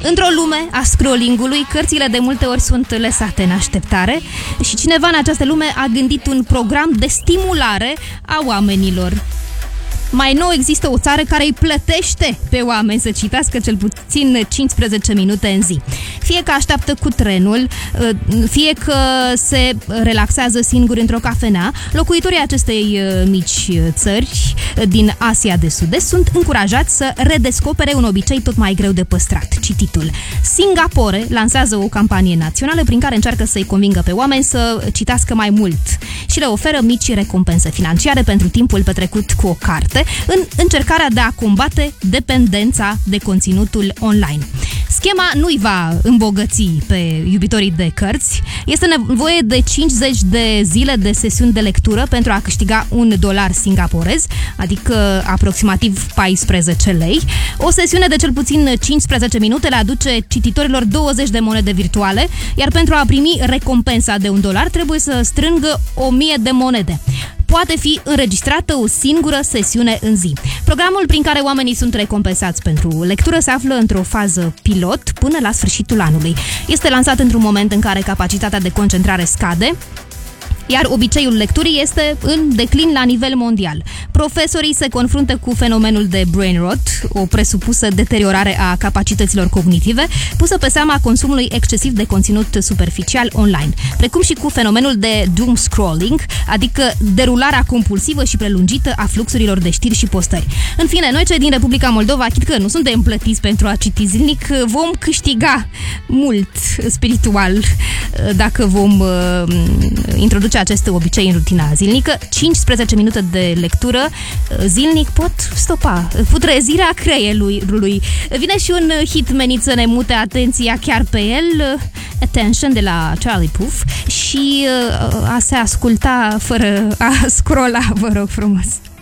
Într-o lume a scrollingului, cărțile de multe ori sunt lăsate în așteptare și cineva în această lume a gândit un program de stimulare a oamenilor. Mai nou există o țară care îi plătește pe oameni să citească cel puțin 15 minute în zi. Fie că așteaptă cu trenul, fie că se relaxează singuri într-o cafenea, locuitorii acestei mici țări din Asia de Sud-Est sunt încurajați să redescopere un obicei tot mai greu de păstrat, cititul. Singapore lansează o campanie națională prin care încearcă să-i convingă pe oameni să citească mai mult și le oferă mici recompense financiare pentru timpul petrecut cu o carte, în încercarea de a combate dependența de conținutul online. Schema nu-i va îmbogăți pe iubitorii de cărți. Este nevoie de 50 de zile de sesiuni de lectură pentru a câștiga $1 singaporez, adică aproximativ 14 lei. O sesiune de cel puțin 15 minute le aduce cititorilor 20 de monede virtuale, iar pentru a primi recompensa de $1 trebuie să strângă 1000 de monede. Poate fi înregistrată o singură sesiune în zi. Programul prin care oamenii sunt recompensați pentru lectură se află într-o fază pilot până la sfârșitul anului. Este lansat într-un moment în care capacitatea de concentrare scade, iar obiceiul lecturii este în declin la nivel mondial. Profesorii se confruntă cu fenomenul de brain rot, o presupusă deteriorare a capacităților cognitive, pusă pe seama consumului excesiv de conținut superficial online, precum și cu fenomenul de doom scrolling, adică derularea compulsivă și prelungită a fluxurilor de știri și postări. În fine, noi cei din Republica Moldova, chit că nu suntem plătiți pentru a citi zilnic, vom câștiga mult spiritual dacă vom introduce acest obicei în rutina zilnică. 15 minute de lectură zilnic pot stopa putrezirea creierului. Vine și un hit menit să ne mute atenția chiar pe el, Attention, de la Charlie Puth, și a se asculta fără a scrolla, vă rog frumos.